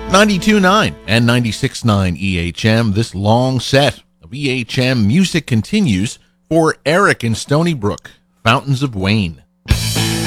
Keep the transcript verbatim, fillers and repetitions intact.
ninety-two point nine and ninety-six point nine E H M. This long set of E H M music continues for Eric in Stony Brook, Fountains of Wayne.